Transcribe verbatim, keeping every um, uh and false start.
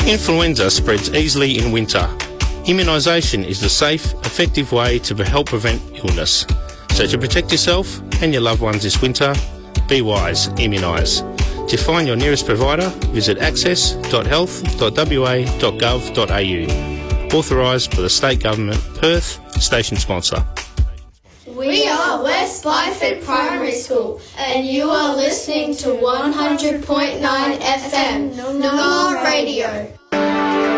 Influenza spreads easily in winter. Immunisation is the safe, effective way to help prevent illness. So to protect yourself and your loved ones this winter, be wise, immunise. To find your nearest provider, visit access dot health dot w a dot gov dot a u. Authorised by the State Government, Perth, station sponsor. We are West Byford Primary School and you are listening to one hundred point nine F M, Noongar Radio.